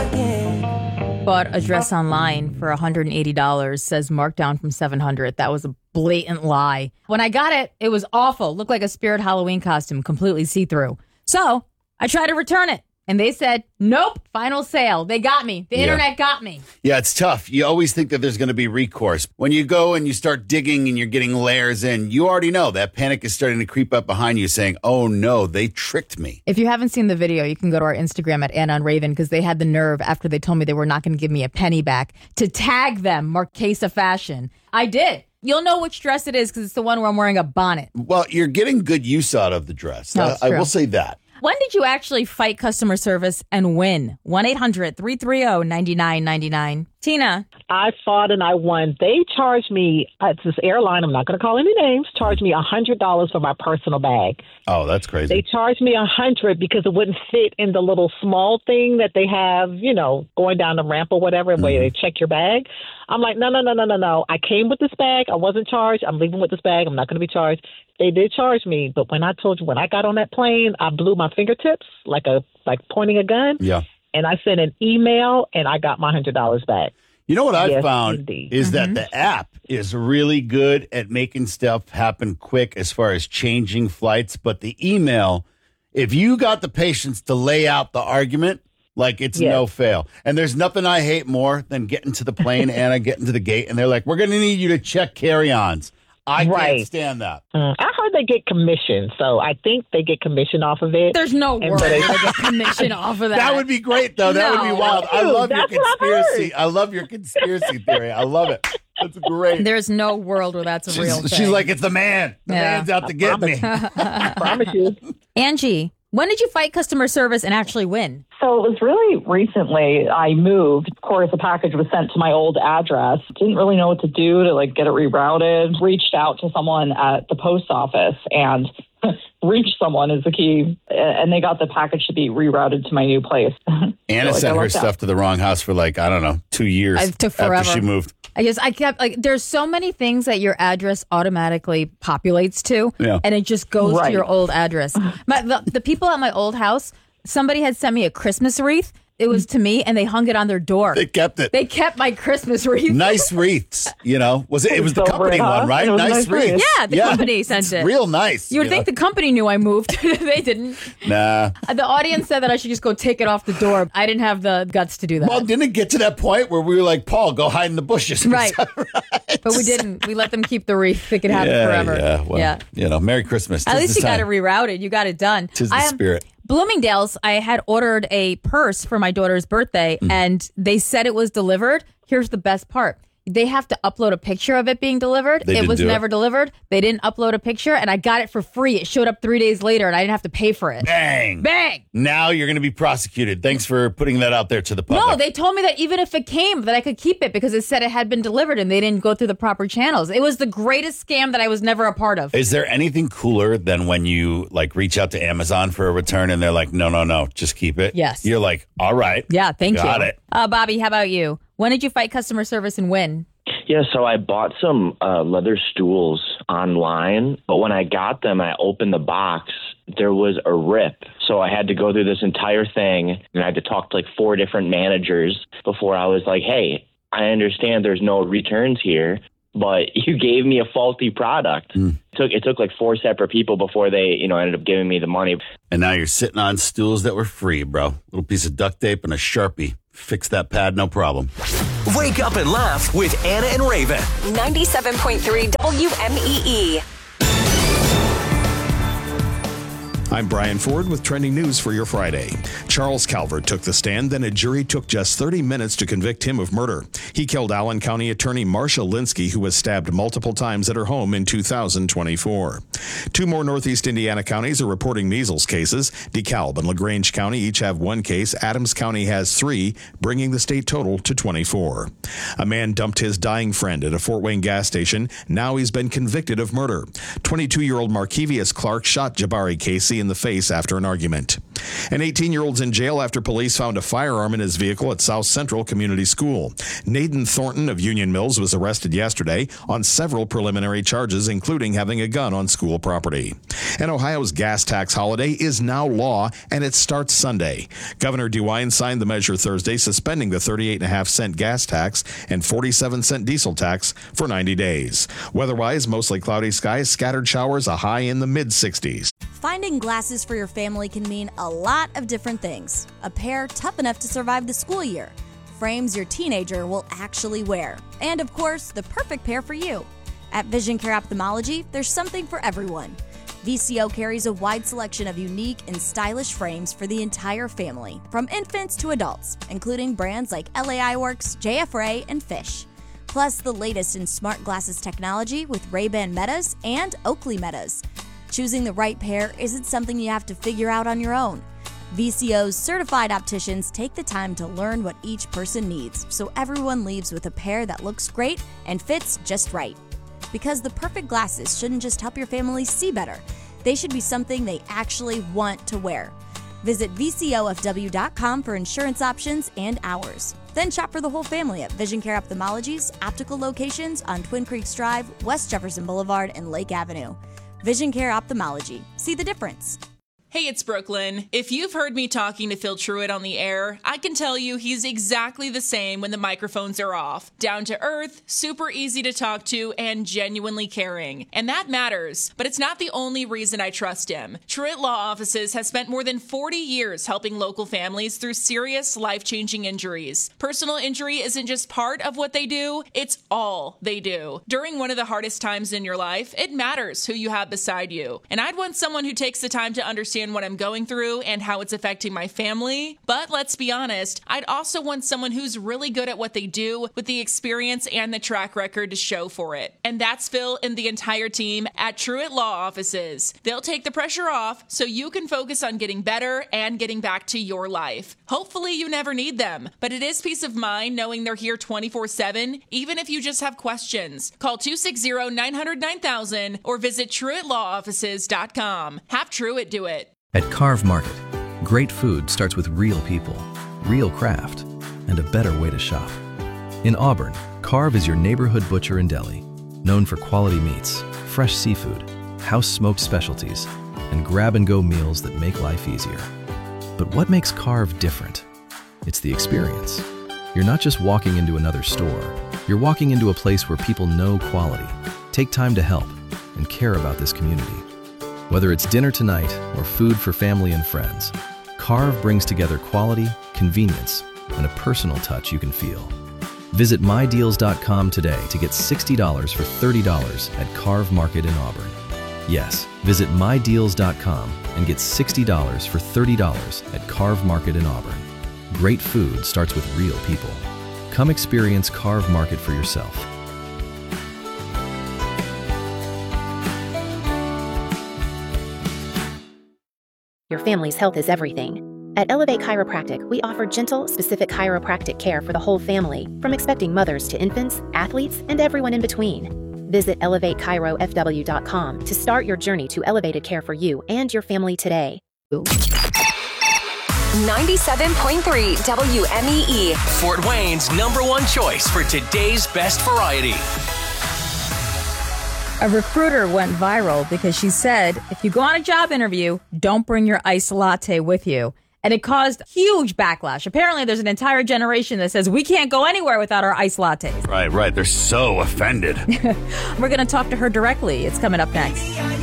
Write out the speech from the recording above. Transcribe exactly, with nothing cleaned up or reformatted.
again. Bought a dress online for one hundred eighty dollars, says marked down from seven hundred dollars. That was a blatant lie. When I got it, it was awful. Looked like a Spirit Halloween costume, completely see-through. So I tried to return it. And they said, nope, final sale. They got me. The Yeah. internet got me. Yeah, it's tough. You always think that there's going to be recourse. When you go and you start digging and you're getting layers in, you already know that panic is starting to creep up behind you saying, oh, no, they tricked me. If you haven't seen the video, you can go to our Instagram at Anna and Raven because they had the nerve after they told me they were not going to give me a penny back to tag them, Marquesa Fashion. I did. You'll know which dress it is because it's the one where I'm wearing a bonnet. Well, you're getting good use out of the dress. No, Uh, it's I true. will say that. When did you actually fight customer service and win? one eight hundred three three zero nine nine nine nine. Tina. I fought and I won. They charged me, uh, it's this airline, I'm not going to call any names, charged me one hundred dollars for my personal bag. Oh, that's crazy. They charged me one hundred dollars because it wouldn't fit in the little small thing that they have, you know, going down the ramp or whatever, mm-hmm. where they check your bag. I'm like, no, no, no, no, no, no. I came with this bag. I wasn't charged. I'm leaving with this bag. I'm not going to be charged. They did charge me. But when I told you, when I got on that plane, I blew my fingertips like a like pointing a gun. Yeah. And I sent an email and I got my one hundred dollars back. You know what I've Yes, found indeed. is Mm-hmm. that the app is really good at making stuff happen quick as far as changing flights. But the email, if you got the patience to lay out the argument, like it's Yes. no fail. And there's nothing I hate more than getting to the plane, Anna, getting to the gate, and they're like, we're going to need you to check carry-ons. I Right. can't stand that. Mm, I heard they get commission, so I think they get commission off of it. There's no And world so they- I get commission off of that. That would be great, though. That would No. be wild. I Thank you. love your That's what I've conspiracy. heard. I love your conspiracy theory. I love it. That's great. There's no world where that's a She's, real thing. she's like, it's the man. The Yeah. man's out to get me. I promise you. Angie, when did you fight customer service and actually win? So it was really recently I moved. Of course, the package was sent to my old address. Didn't really know what to do to like get it rerouted. Reached out to someone at the post office and reached someone is the key. And they got the package to be rerouted to my new place. Anna So, like, sent I her lucked out. stuff to the wrong house for like, I don't know, two years It took forever. after she moved. I guess I kept like there's so many things that your address automatically populates to, Yeah. and it just goes to Right. your old address. My, the, the people at my old house, somebody had sent me a Christmas wreath. It was to me, and they hung it on their door. They kept it. They kept my Christmas wreath. Nice wreaths, you know. Was it? It was the Silver, company huh? one, right? It was a Nice nice wreaths. wreath. Yeah, the company sent It's it. Real nice. You would think the company knew I moved. They didn't. the nah. The audience said that I should just go take it off the door. I didn't have the guts to do that. Well, didn't it get to that point where we were like, Paul, go hide in the bushes? Right. right. But we didn't. We let them keep the wreath. They could have yeah, it forever. Yeah. Well, yeah. you know, Merry Christmas. At Tis least the you got it time. rerouted. You got it done. Tis the I am- spirit. Bloomingdale's, I had ordered a purse for my daughter's birthday, Mm. and they said it was delivered. Here's the best part. They have to upload a picture of it being delivered. They it didn't was do it. never delivered. They didn't upload a picture, and I got it for free. It showed up three days later, and I didn't have to pay for it. Bang. Bang! Now you're going to be prosecuted. Thanks for putting that out there to the public. No, they told me that even if it came, that I could keep it because it said it had been delivered, and they didn't go through the proper channels. It was the greatest scam that I was never a part of. Is there anything cooler than when you like reach out to Amazon for a return and they're like, no, no, no, just keep it? Yes. You're like, all right. Yeah, thank Got you. it. Uh, Bobby, how about you? When did you fight customer service and win? Yeah, so I bought some uh, leather stools online, but when I got them, I opened the box. There was a rip. So I had to go through this entire thing, and I had to talk to like four different managers before I was like, hey, I understand there's no returns here, but you gave me a faulty product. Mm. It took, it took like four separate people before they, you know, ended up giving me the money. And now you're sitting on stools that were free, bro. Little piece of duct tape and a Sharpie. Fix that pad, no problem. Wake up and laugh with Anna and Raven. ninety-seven point three W M E E. I'm Brian Ford with trending news for your Friday. Charles Calvert took the stand, then a jury took just thirty minutes to convict him of murder. He killed Allen County attorney Marsha Linsky, who was stabbed multiple times at her home in two thousand twenty-four. Two more Northeast Indiana counties are reporting measles cases. DeKalb and LaGrange County each have one case. Adams County has three, bringing the state total to twenty-four. A man dumped his dying friend at a Fort Wayne gas station. Now he's been convicted of murder. twenty-two-year-old Markevius Clark shot Jabari Casey Lindsay in the face after an argument. An eighteen-year-old's in jail after police found a firearm in his vehicle at South Central Community School. Nathan Thornton of Union Mills was arrested yesterday on several preliminary charges, including having a gun on school property. And Ohio's gas tax holiday is now law, and it starts Sunday. Governor DeWine signed the measure Thursday, suspending the thirty-eight point five cent gas tax and forty-seven cent diesel tax for ninety days. Weather-wise, mostly cloudy skies, scattered showers, a high in the mid-sixties. Finding glasses for your family can mean a lot of different things. A pair tough enough to survive the school year, frames your teenager will actually wear, and of course, the perfect pair for you. At Vision Care Ophthalmology, there's something for everyone. V C O carries a wide selection of unique and stylish frames for the entire family, from infants to adults, including brands like L A Eyeworks, J F Ray, and Fish. Plus, the latest in smart glasses technology with Ray-Ban Metas and Oakley Metas. Choosing the right pair isn't something you have to figure out on your own. V C O's certified opticians take the time to learn what each person needs, so everyone leaves with a pair that looks great and fits just right. Because the perfect glasses shouldn't just help your family see better, they should be something they actually want to wear. Visit V C O F W dot com for insurance options and hours. Then shop for the whole family at Vision Care Ophthalmology's optical locations on Twin Creeks Drive, West Jefferson Boulevard, and Lake Avenue. Vision Care Ophthalmology. See the difference. Hey, it's Brooklyn. If you've heard me talking to Phil Truitt on the air, I can tell you he's exactly the same when the microphones are off. Down to earth, super easy to talk to, and genuinely caring. And that matters, but it's not the only reason I trust him. Truitt Law Offices has spent more than forty years helping local families through serious, life-changing injuries. Personal injury isn't just part of what they do, it's all they do. During one of the hardest times in your life, it matters who you have beside you. And I'd want someone who takes the time to understand what I'm going through and how it's affecting my family. But let's be honest, I'd also want someone who's really good at what they do with the experience and the track record to show for it. And that's Phil and the entire team at Truitt Law Offices. They'll take the pressure off so you can focus on getting better and getting back to your life. Hopefully you never need them, but it is peace of mind knowing they're here twenty-four seven, even if you just have questions. Call two six zero, nine hundred, nine thousand or visit Truitt Law Offices dot com. Have Truitt do it. At Carve Market, great food starts with real people, real craft, and a better way to shop. In Auburn, Carve is your neighborhood butcher and deli, known for quality meats, fresh seafood, house-smoked specialties, and grab-and-go meals that make life easier. But what makes Carve different? It's the experience. You're not just walking into another store, you're walking into a place where people know quality, take time to help, and care about this community. Whether it's dinner tonight or food for family and friends, Carve brings together quality, convenience, and a personal touch you can feel. Visit my deals dot com today to get sixty dollars for thirty dollars at Carve Market in Auburn. Yes, visit my deals dot com and get sixty dollars for thirty dollars at Carve Market in Auburn. Great food starts with real people. Come experience Carve Market for yourself. Your family's health is everything. At Elevate Chiropractic, we offer gentle, specific chiropractic care for the whole family, from expecting mothers to infants, athletes, and everyone in between. Visit Elevate Chiro F W dot com to start your journey to elevated care for you and your family today. ninety-seven point three W M E E. Fort Wayne's number one choice for today's best variety. A recruiter went viral because she said, if you go on a job interview, don't bring your iced latte with you. And it caused huge backlash. Apparently, there's an entire generation that says we can't go anywhere without our iced lattes. Right, right. They're so offended. We're going to talk to her directly. It's coming up next.